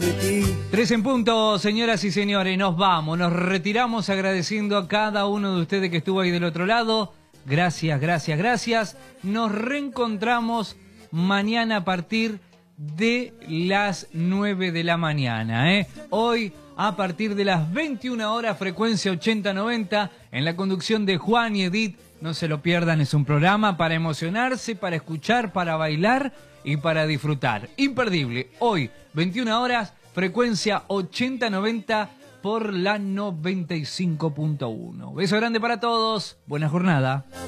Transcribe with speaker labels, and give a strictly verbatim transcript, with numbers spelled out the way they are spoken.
Speaker 1: de ti.
Speaker 2: Tres en punto, señoras y señores, nos vamos, nos retiramos agradeciendo a cada uno de ustedes que estuvo ahí del otro lado. Gracias, gracias, gracias. Nos reencontramos mañana a partir de las nueve de la mañana. ¿eh? Hoy a partir de las veintiuna horas, frecuencia ochenta noventa, en la conducción de Juan y Edith. No se lo pierdan, es un programa para emocionarse, para escuchar, para bailar y para disfrutar. Imperdible, hoy, veintiuna horas, frecuencia ochenta noventa por la noventa y cinco punto uno. Beso grande para todos, buena jornada.